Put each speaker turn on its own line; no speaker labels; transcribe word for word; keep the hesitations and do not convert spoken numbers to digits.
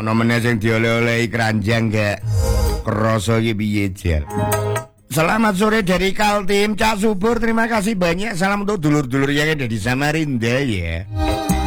Ana meneh sing dioleh-olehi keranjang gak krasa iki piye, Jal. Selamat sore dari Kaltim Cak Subur, terima kasih banyak. Salam untuk dulur-dulur yang ada di Samarinda ya.